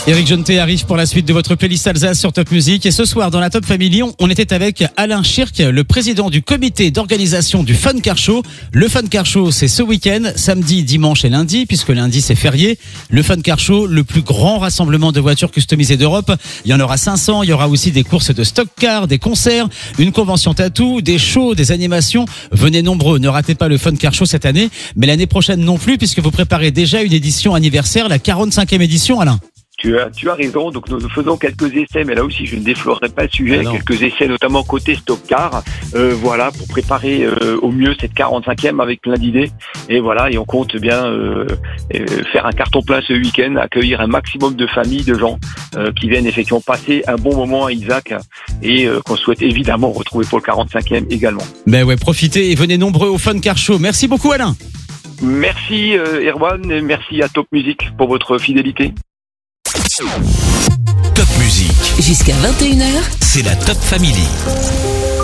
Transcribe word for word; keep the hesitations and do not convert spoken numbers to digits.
Éric Jeantet arrive pour la suite de votre playlist Alsace sur Top Music. Et ce soir, dans la Top Family, on était avec Alain Schirk, le président du comité d'organisation du Fun Car Show. Le Fun Car Show, c'est ce week-end, samedi, dimanche et lundi, puisque lundi, c'est férié. Le Fun Car Show, le plus grand rassemblement de voitures customisées d'Europe. Il y en aura cinq cents. Il y aura aussi des courses de stock car, des concerts, une convention tatou, des shows, des animations. Venez nombreux. Ne ratez pas le Fun Car Show cette année, mais l'année prochaine non plus, puisque vous préparez déjà une édition anniversaire, la quarante-cinquième édition, Alain. Tu as, tu as raison, donc nous, nous faisons quelques essais, mais là aussi je ne déflorerai pas le sujet, ah quelques essais notamment côté stock car, euh, voilà, pour préparer euh, au mieux cette quarante-cinquième avec plein d'idées, et voilà, et on compte bien euh, euh, faire un carton plein ce week-end, accueillir un maximum de familles, de gens euh, qui viennent effectivement passer un bon moment à Isaac, et euh, qu'on souhaite évidemment retrouver pour le quarante-cinquième également. Ben ouais, profitez et venez nombreux au Fun Car Show. Merci beaucoup Alain. Merci euh, Erwan, et merci à Top Music pour votre fidélité. Top Music. Jusqu'à vingt et une heures. C'est la Top Family.